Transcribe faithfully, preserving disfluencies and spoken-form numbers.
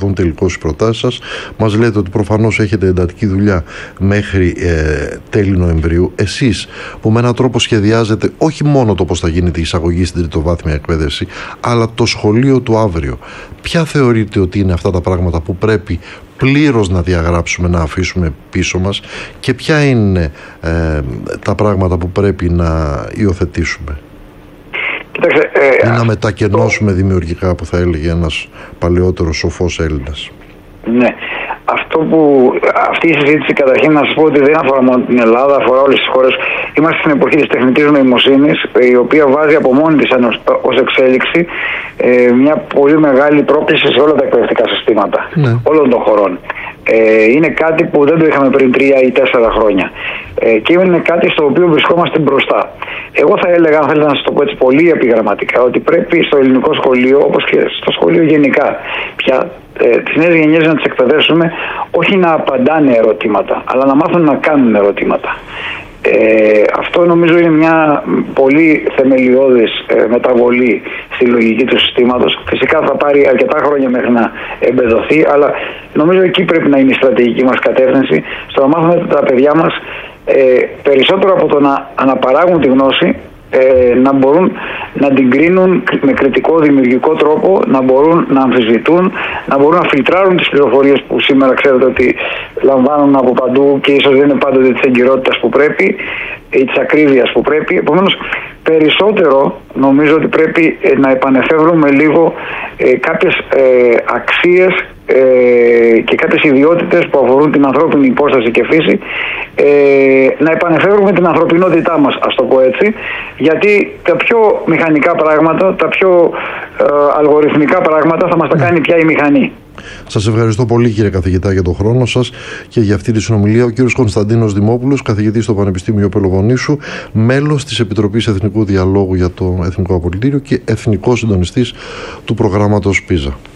δοθούν τελικώς οι προτάσεις σας. Μας λέτε ότι προφανώς έχετε εντατική δουλειά μέχρι ε, τέλη Νοεμβρίου. Εσείς που με έναν τρόπο σχεδιάζετε όχι μόνο το πώς θα γίνεται η εισαγωγή στην τριτοβάθμια εκπαίδευση, αλλά το σχολείο του αύριο, ποια θεωρείτε ότι είναι αυτά τα πράγματα που πρέπει πλήρως να διαγράψουμε, να αφήσουμε πίσω μας, και ποια είναι ε, τα πράγματα που πρέπει να υιοθετήσουμε? Κοιτάξτε, ε, ή να μετακενώσουμε το... δημιουργικά, που θα έλεγε ένας παλαιότερος σοφός Έλληνας. Ναι. Αυτό που, αυτή η συζήτηση, καταρχήν να σας πω ότι δεν αφορά μόνο την Ελλάδα, αφορά όλες τις χώρες. Είμαστε στην εποχή της τεχνητής νοημοσύνης, η οποία βάζει από μόνη της ως εξέλιξη ε, μια πολύ μεγάλη πρόκληση σε όλα τα εκπαιδευτικά συστήματα, ναι, όλων των χωρών. Ε, είναι κάτι που δεν το είχαμε πριν τρία ή τέσσερα χρόνια. Ε, και είναι κάτι στο οποίο βρισκόμαστε μπροστά. Εγώ θα έλεγα, αν θέλετε να σας το πω έτσι πολύ επιγραμματικά, ότι πρέπει στο ελληνικό σχολείο, όπως και στο σχολείο γενικά, πια ε, τις νέες γενιές να τις εκπαιδεύσουμε όχι να απαντάνε ερωτήματα, αλλά να μάθουν να κάνουν ερωτήματα. Ε, αυτό νομίζω είναι μια πολύ θεμελιώδης ε, μεταβολή στη λογική του συστήματος. Φυσικά θα πάρει αρκετά χρόνια μέχρι να εμπεδοθεί, αλλά νομίζω εκεί πρέπει να είναι η στρατηγική μας κατεύθυνση, στο να μάθουμε τα παιδιά μας ε, περισσότερο από το να αναπαράγουν τη γνώση, ε, να μπορούν να την κρίνουν με κριτικό δημιουργικό τρόπο, να μπορούν να αμφισβητούν, να μπορούν να φιλτράρουν τις πληροφορίες που σήμερα ξέρετε ότι λαμβάνουν από παντού και ίσως δεν είναι πάντοτε της εγκυρότητας που πρέπει ή της ακρίβειας που πρέπει. Επομένως, περισσότερο νομίζω ότι πρέπει να επανεφεύρουμε λίγο ε, κάποιες ε, αξίες ε, και κάποιες ιδιότητες που αφορούν την ανθρώπινη υπόσταση και φύση, ε, να επανεφεύρουμε την ανθρωπινότητά μας, ας το πω έτσι, γιατί τα πιο μηχανικά πράγματα, τα πιο ε, αλγοριθμικά πράγματα θα μας τα κάνει πια η μηχανή. Σας ευχαριστώ πολύ, κύριε καθηγητά, για τον χρόνο σας και για αυτή τη συνομιλία. Ο κύριος Κωνσταντίνος Δημόπουλος, καθηγητής στο Πανεπιστήμιο Πελοποννήσου, μέλος της Επιτροπής Εθνικού Διαλόγου για το Εθνικό Απολυτήριο και εθνικός συντονιστής του προγράμματος πίζα.